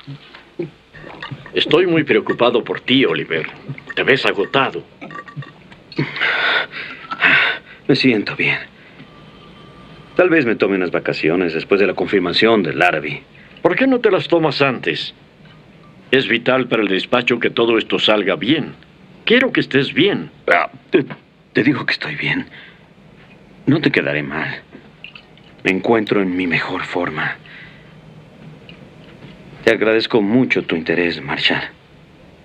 Estoy muy preocupado por ti, Oliver. Te ves agotado. Me siento bien. Tal vez me tome unas vacaciones después de la confirmación del Larrabee. ¿Por qué no te las tomas antes? Es vital para el despacho que todo esto salga bien. Quiero que estés bien. Te digo que estoy bien. No te quedaré mal. Me encuentro en mi mejor forma. Te agradezco mucho tu interés, Marshall.